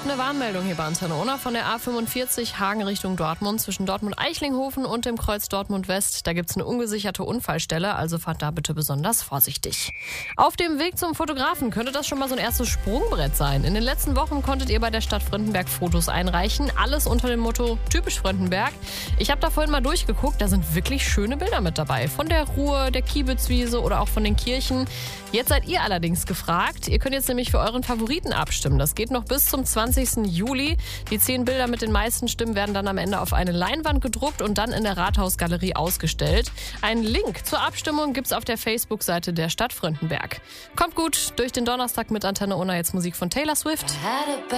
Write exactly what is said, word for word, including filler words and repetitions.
eine Warnmeldung hier bei Antenne Unna von der A fünfundvierzig Hagen Richtung Dortmund zwischen Dortmund-Eichlinghofen und dem Kreuz Dortmund-West. Da gibt's eine ungesicherte Unfallstelle, also fahrt da bitte besonders vorsichtig. Auf dem Weg zum Fotografen könnte das schon mal so ein erstes Sprungbrett sein. In den letzten Wochen konntet ihr bei der Stadt Frindenberg Fotos einreichen. Alles unter dem Motto typisch Frindenberg. Ich habe da vorhin mal durchgeguckt, da sind wirklich schöne Bilder mit dabei. Von der Ruhr, der Kiebitzwiese oder auch von den Kirchen. Jetzt seid ihr allerdings gefragt. Ihr könnt jetzt nämlich für euren Favoriten abstimmen. Das geht noch bis zum zwanzigsten Juli. Die zehn Bilder mit den meisten Stimmen werden dann am Ende auf eine Leinwand gedruckt und dann in der Rathausgalerie ausgestellt. Einen Link zur Abstimmung gibt's auf der Facebook-Seite der Stadt Frindenberg. Kommt gut durch den Donnerstag mit Antenne Unna, jetzt Musik von Taylor Swift.